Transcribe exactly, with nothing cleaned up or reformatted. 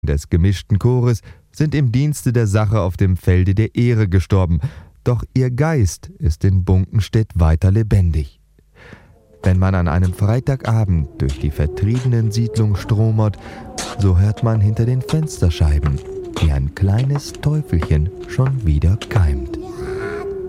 des gemischten Chores sind im Dienste der Sache auf dem Felde der Ehre gestorben, doch ihr Geist ist in Bunkenstedt weiter lebendig. Wenn man an einem Freitagabend durch die vertriebenen Siedlungen stromert, so hört man hinter den Fensterscheiben, wie ein kleines Teufelchen schon wieder keimt.